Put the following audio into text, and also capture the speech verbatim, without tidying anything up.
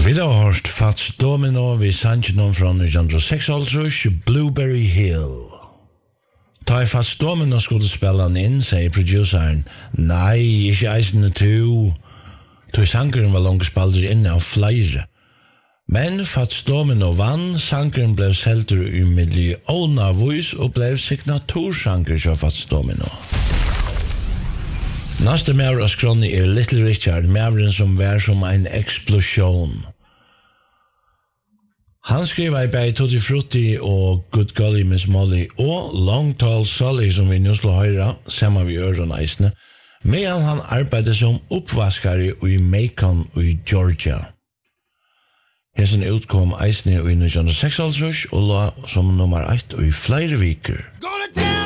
Vi har hørt Fats Domino ved Sanchinon fra nitton seksoghalvtreds, Blueberry Hill. Ta i Fats Domino skulle spille han inn, sier produceren. Nei, ikke eisende to. Toi sankeren var langt spalder inne av flere. Men Fats Domino vann, sankeren ble selter i millioner voice og ble signatursanker til Fats Domino. Næste maver av skronni er Little Richard, maveren som var som en eksplosjon. Han skriver i bei Tutti Frutti og Good Golly Miss Molly og Long Tall Sally som vi nå slår høyre, sammen vi øren eisene, medan han arbeider som oppvaskare i Macon i Georgia. Hesen utkom eisene i nitton seksoghalvtreds og la som nummer ett i flere viker.